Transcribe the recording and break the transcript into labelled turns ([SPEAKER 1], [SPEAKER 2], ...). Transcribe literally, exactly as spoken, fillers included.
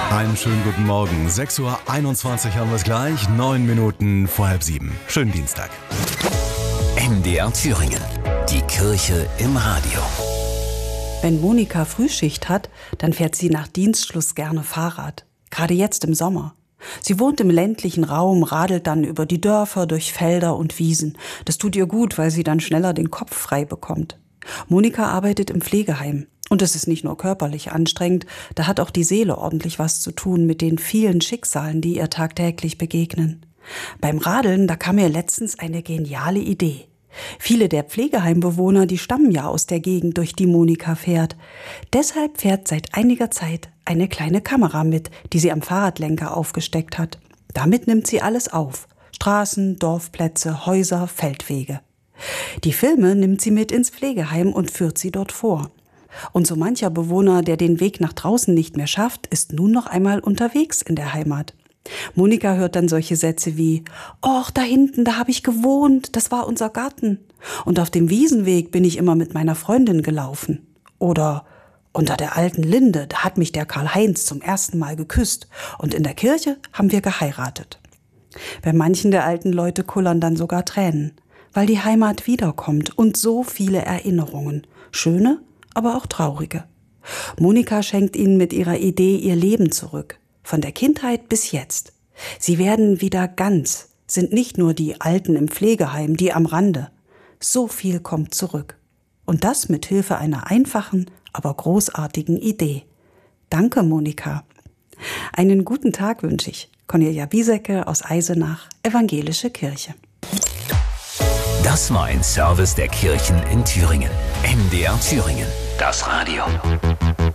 [SPEAKER 1] Einen schönen guten Morgen. sechs Uhr einundzwanzig haben wir es gleich, neun Minuten vor halb sieben. Schönen Dienstag.
[SPEAKER 2] M D R Thüringen. Die Kirche im Radio.
[SPEAKER 3] Wenn Monika Frühschicht hat, dann fährt sie nach Dienstschluss gerne Fahrrad. Gerade jetzt im Sommer. Sie wohnt im ländlichen Raum, radelt dann über die Dörfer, durch Felder und Wiesen. Das tut ihr gut, weil sie dann schneller den Kopf frei bekommt. Monika arbeitet im Pflegeheim. Und es ist nicht nur körperlich anstrengend, da hat auch die Seele ordentlich was zu tun mit den vielen Schicksalen, die ihr tagtäglich begegnen. Beim Radeln, da kam mir letztens eine geniale Idee. Viele der Pflegeheimbewohner, die stammen ja aus der Gegend, durch die Monika fährt. Deshalb fährt seit einiger Zeit eine kleine Kamera mit, die sie am Fahrradlenker aufgesteckt hat. Damit nimmt sie alles auf. Straßen, Dorfplätze, Häuser, Feldwege. Die Filme nimmt sie mit ins Pflegeheim und führt sie dort vor. Und so mancher Bewohner, der den Weg nach draußen nicht mehr schafft, ist nun noch einmal unterwegs in der Heimat. Monika hört dann solche Sätze wie: »Och, da hinten, da habe ich gewohnt, das war unser Garten. Und auf dem Wiesenweg bin ich immer mit meiner Freundin gelaufen.« Oder »Unter der alten Linde, da hat mich der Karl-Heinz zum ersten Mal geküsst. Und in der Kirche haben wir geheiratet.« Bei manchen der alten Leute kullern dann sogar Tränen, weil die Heimat wiederkommt und so viele Erinnerungen, schöne, aber auch traurige. Monika schenkt ihnen mit ihrer Idee ihr Leben zurück, von der Kindheit bis jetzt. Sie werden wieder ganz, sind nicht nur die Alten im Pflegeheim, die am Rande. So viel kommt zurück. Und das mit Hilfe einer einfachen, aber großartigen Idee. Danke, Monika. Einen guten Tag wünsche ich. Cornelia Biesecke aus Eisenach, Evangelische Kirche.
[SPEAKER 2] Das war ein Service der Kirchen in Thüringen. M D R Thüringen. Das Radio.